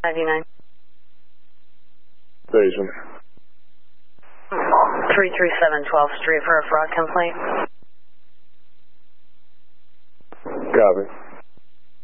99. Station. 337 12th Street for a fraud complaint. Copy.